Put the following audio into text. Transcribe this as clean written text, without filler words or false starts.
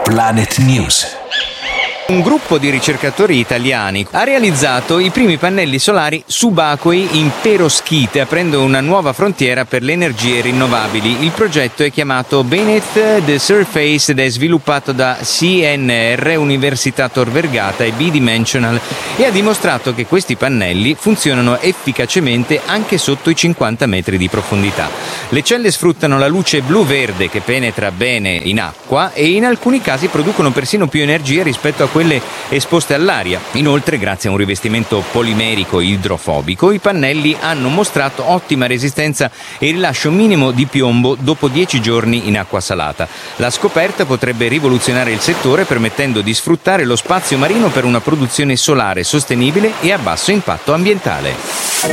Planet News. Un gruppo di ricercatori italiani ha realizzato i primi pannelli solari subacquei in peroschite, aprendo una nuova frontiera per le energie rinnovabili. Il progetto è chiamato Beneath the Surface ed è sviluppato da CNR, Università Tor Vergata e B-Dimensional e ha dimostrato che questi pannelli funzionano efficacemente anche sotto i 50 metri di profondità. Le celle sfruttano la luce blu-verde che penetra bene in acqua e in alcuni casi producono persino più energia rispetto a quelle esposte all'aria. Inoltre, grazie a un rivestimento polimerico idrofobico, i pannelli hanno mostrato ottima resistenza e rilascio minimo di piombo dopo 10 giorni in acqua salata. La scoperta potrebbe rivoluzionare il settore, permettendo di sfruttare lo spazio marino per una produzione solare sostenibile e a basso impatto ambientale.